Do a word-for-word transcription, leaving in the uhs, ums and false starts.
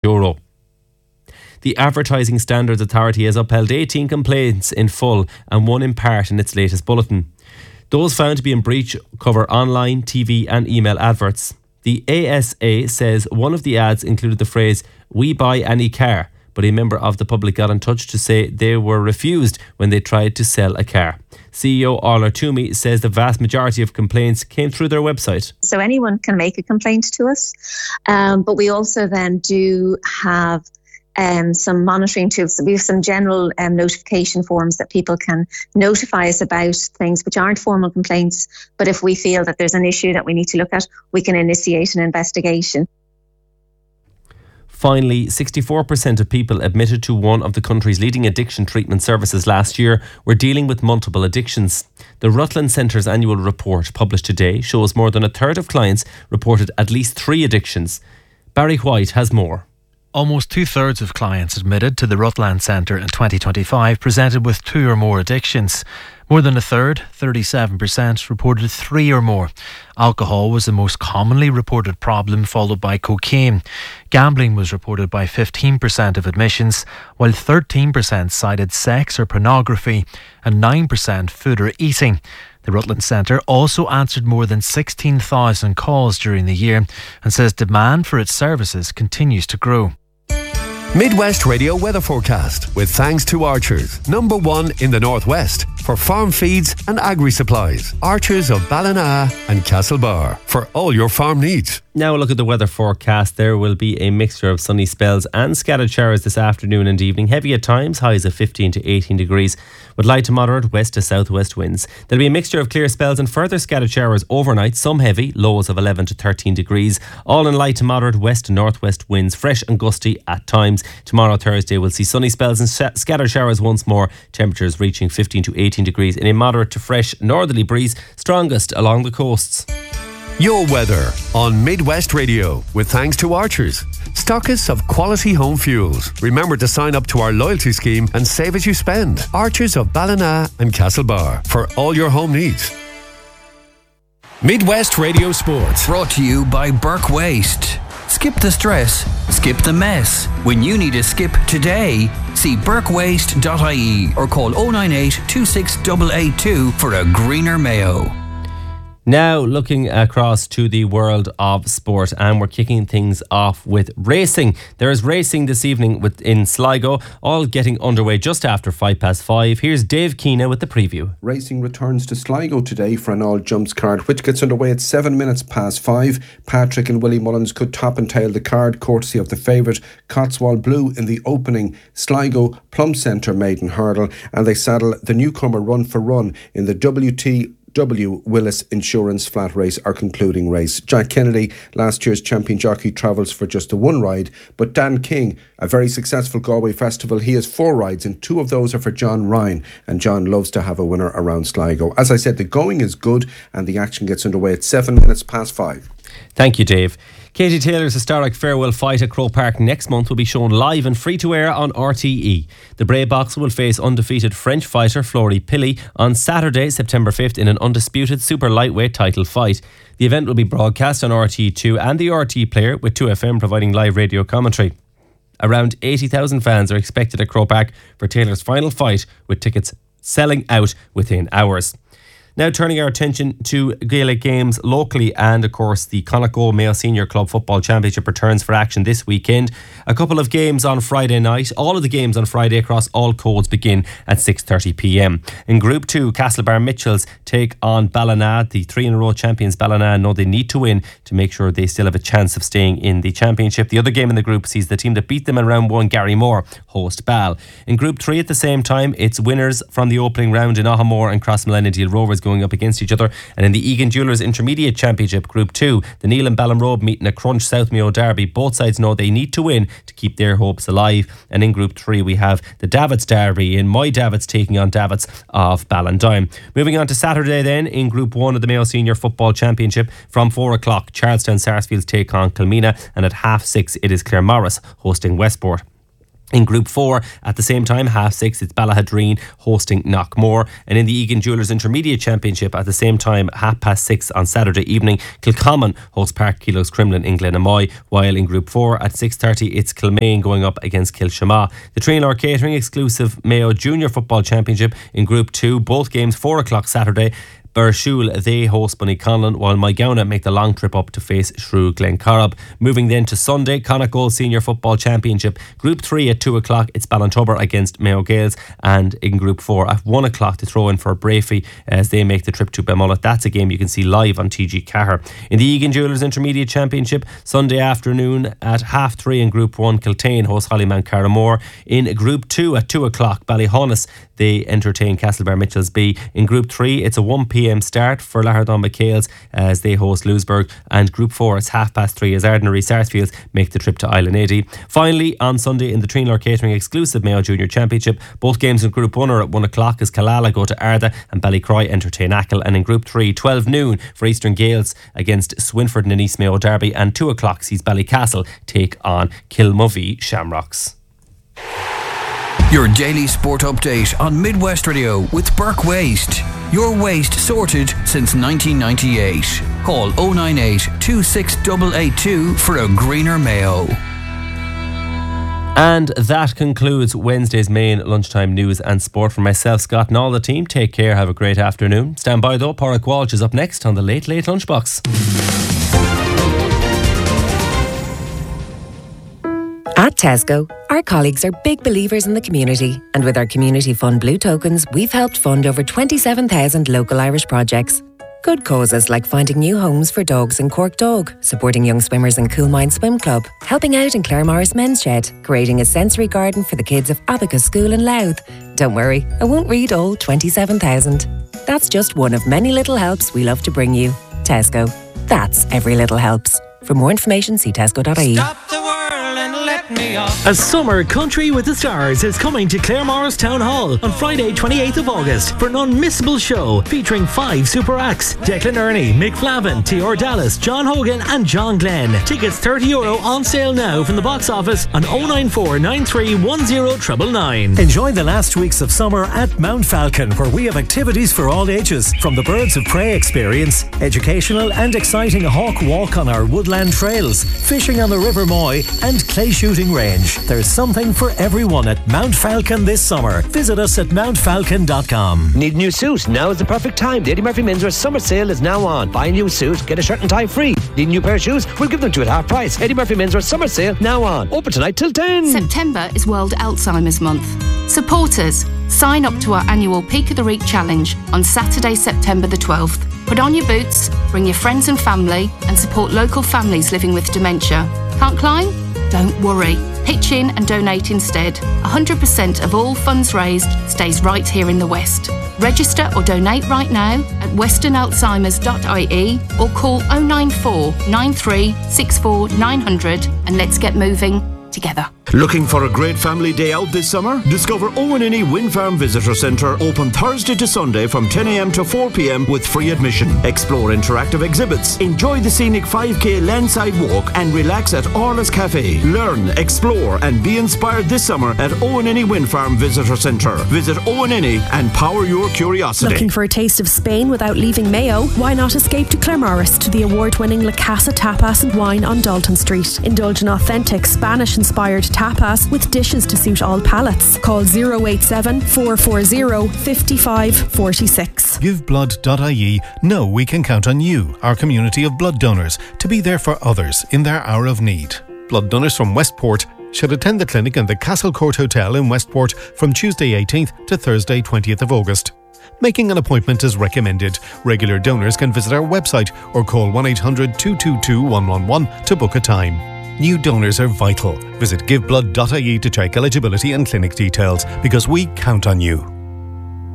euro. The Advertising Standards Authority has upheld eighteen complaints in full and one in part in its latest bulletin. Those found to be in breach cover online, T V and email adverts. The A S A says one of the ads included the phrase, "We buy any car," but a member of the public got in touch to say they were refused when they tried to sell a car. C E O Orla Toomey says the vast majority of complaints came through their website. So anyone can make a complaint to us, um, but we also then do have Um, some monitoring tools. So we have some general um, notification forms that people can notify us about things which aren't formal complaints, but if we feel that there's an issue that we need to look at, we can initiate an investigation. Finally, sixty-four percent of people admitted to one of the country's leading addiction treatment services last year were dealing with multiple addictions. The Rutland Centre's annual report, published today, shows more than a third of clients reported at least three addictions. Barry White has more. Almost two-thirds of clients admitted to the Rutland Centre in twenty twenty-five presented with two or more addictions. More than a third, thirty-seven percent, reported three or more. Alcohol was the most commonly reported problem, followed by cocaine. Gambling was reported by fifteen percent of admissions, while thirteen percent cited sex or pornography and nine percent food or eating. The Rutland Centre also answered more than sixteen thousand calls during the year and says demand for its services continues to grow. Midwest Radio weather forecast with thanks to Archers, number one in the Northwest for farm feeds and agri supplies. Archers of Ballina and Castlebar for all your farm needs. Now a look at the weather forecast. There will be a mixture of sunny spells and scattered showers this afternoon and evening. Heavy at times, highs of fifteen to eighteen degrees, with light to moderate west to southwest winds. There'll be a mixture of clear spells and further scattered showers overnight, some heavy, lows of eleven to thirteen degrees, all in light to moderate west to northwest winds, fresh and gusty at times. Tomorrow, Thursday, we'll see sunny spells and sh- scattered showers once more, temperatures reaching fifteen to eighteen degrees in a moderate to fresh northerly breeze, strongest along the coasts. Your weather on Midwest Radio with thanks to Archers, stockists of quality home fuels. Remember to sign up to our loyalty scheme and save as you spend. Archers of Ballina and Castlebar for all your home needs. Midwest Radio Sports, brought to you by Burke Waste. Skip the stress, skip the mess. When you need a skip today, see burke waste dot I E or call oh nine eight, two six eight eight two for a greener Mayo. Now looking across to the world of sport, and we're kicking things off with racing. There is racing this evening with in Sligo, all getting underway just after five past five. Here's Dave Keena with the preview. Racing returns to Sligo today for an all jumps card, which gets underway at seven minutes past five. Patrick and Willie Mullins could top and tail the card, courtesy of the favourite Cotswold Blue in the opening Sligo Plum Centre maiden hurdle, and they saddle the newcomer Run for Run in the W T W Willis Insurance Flat Race, our concluding race. Jack Kennedy, last year's champion jockey, travels for just the one ride, but Dan King, a very successful Galway festival, he has four rides and two of those are for John Ryan, and John loves to have a winner around Sligo. As I said, the going is good and the action gets underway at seven minutes past five. Thank you, Dave. Katie Taylor's historic farewell fight at Croke Park next month will be shown live and free to air on R T E. The Bray Boxer will face undefeated French fighter Flory Pilley on Saturday, September fifth in an undisputed super lightweight title fight. The event will be broadcast on R T E two and the R T E player, with two F M providing live radio commentary. Around eighty thousand fans are expected at Croke Park for Taylor's final fight, with tickets selling out within hours. Now turning our attention to Gaelic games locally, and of course the Connacht Mayo Senior Club Football Championship returns for action this weekend. A couple of games on Friday night. All of the games on Friday across all codes begin at six thirty p m. In Group two, Castlebar Mitchells take on Ballina. The three in a row champions Ballina know they need to win to make sure they still have a chance of staying in the championship. The other game in the group sees the team that beat them in round one, Garrymore, host Ball. In Group three at the same time, it's winners from the opening round in Ahamore and Crossmolena Deal Rovers going up against each other. And in the Egan Jewellers Intermediate Championship Group two, the Neil and Ballinrobe meet in a crunch South Mayo derby. Both sides know they need to win to keep their hopes alive. And in Group three we have the Davits derby in My Davits taking on Davits of Ballandine. Moving on to Saturday then, in Group one of the Mayo Senior Football Championship, from four o'clock Charlestown Sarsfields take on Kilmena, and at half six it is Claremorris hosting Westport. In Group four, at the same time, half six, it's Ballahadreen hosting Knockmore. And in the Egan Jewellers Intermediate Championship, at the same time, half past six on Saturday evening, Kilcommon hosts Park Kilos Crumlin in Glenamoy. While in Group four, at six thirty, it's Kilmaine going up against Kilshama. The Trinor Catering exclusive Mayo Junior Football Championship in Group two, both games four o'clock Saturday. Burshul, they host Bunnyconlon, while Maigowna make the long trip up to face Shrew Glencorrib. Moving then to Sunday, Connacht Senior Football Championship. Group three at two o'clock, it's Ballantubber against Mayo Gales. And in Group four at one o'clock to throw in for Brafey as they make the trip to Belmullet. That's a game you can see live on T G Cahir. In the Egan Jewellers Intermediate Championship, Sunday afternoon at half three in Group one, Kiltane hosts Hollymount Carramore. In Group two at two o'clock, Ballyhonus, they entertain Castlebar Mitchells B. In Group three, it's a one p.m. start for Lahardon McHale's as they host Lewisburg. And Group four, it's half past three as Ardnary Sarsfields make the trip to Island eighty. Finally, on Sunday in the Trinor Catering exclusive Mayo Junior Championship, both games in Group one are at one o'clock as Killala go to Arda and Ballycroy entertain Achill. And in Group three, twelve noon for Eastern Gales against Swinford and East Mayo Derby. And two o'clock sees Ballycastle take on Kilmovee Shamrocks. Your daily sport update on Midwest Radio with Burke Waste. Your waste sorted since nineteen ninety-eight. Call oh nine eight, two six eight eight two for a greener Mayo. And that concludes Wednesday's main lunchtime news and sport. For myself, Scott, and all the team, take care, have a great afternoon. Stand by though, Pádraig Walsh is up next on the Late Late Lunchbox. At Tesco, our colleagues are big believers in the community, and with our Community Fund Blue Tokens, we've helped fund over twenty-seven thousand local Irish projects. Good causes like finding new homes for dogs in Cork Dog, supporting young swimmers in Coolmine Swim Club, helping out in Claremorris Men's Shed, creating a sensory garden for the kids of Abacus School in Louth. Don't worry, I won't read all twenty-seven thousand. That's just one of many little helps we love to bring you. Tesco. That's every little helps. For more information, see tesco dot I E. Stop the world and let me off. A summer country with the stars is coming to Claremorris Town Hall on Friday twenty-eighth of August for an unmissable show featuring five super acts: Declan Ernie, Mick Flavin, T R Dallas, John Hogan and John Glenn. Tickets thirty euro on sale now from the box office on oh nine four nine three one oh nine nine nine. Enjoy the last weeks of summer at Mount Falcon, where we have activities for all ages, from the Birds of Prey experience, educational and exciting hawk walk on our woodland trails, fishing on the River Moy and clay shooting range. There's something for everyone at Mount Falcon this summer. Visit us at mount falcon dot com. Need a new suit? Now is the perfect time. The Eddie Murphy Menswear summer sale is now on. Buy a new suit, get a shirt and tie free. Need a new pair of shoes? We'll give them to you at half price. Eddie Murphy Menswear summer sale now on. Open tonight till ten. September is World Alzheimer's Month. Supporters, sign up to our annual Peak of the Week challenge on Saturday, September the twelfth. Put on your boots, bring your friends and family, and support local families living with dementia. Can't climb? Don't worry. Pitch in and donate instead. one hundred percent of all funds raised stays right here in the West. Register or donate right now at western alzheimers dot I E or call oh nine four nine three six four nine hundred and let's get moving together. Looking for a great family day out this summer? Discover Owen Innie Wind Farm Visitor Centre, open Thursday to Sunday from ten a.m. to four p.m. with free admission. Explore interactive exhibits, enjoy the scenic five k landside walk and relax at Orla's Cafe. Learn, explore and be inspired this summer at Owen Innie Wind Farm Visitor Centre. Visit Owen Innie and power your curiosity. Looking for a taste of Spain without leaving Mayo? Why not escape to Claremorris to the award-winning La Casa Tapas and Wine on Dalton Street. Indulge in authentic Spanish-inspired tapas with dishes to suit all palates. Call oh eight seven, four four oh, five five four six. give blood dot I E know we can count on you, our community of blood donors, to be there for others in their hour of need. Blood donors from Westport should attend the clinic in the Castle Court Hotel in Westport from Tuesday eighteenth to Thursday twentieth of August. Making an appointment is recommended. Regular donors can visit our website or call one eight hundred, two two two, one one one to book a time. New donors are vital. Visit give blood dot I E to check eligibility and clinic details, because we count on you.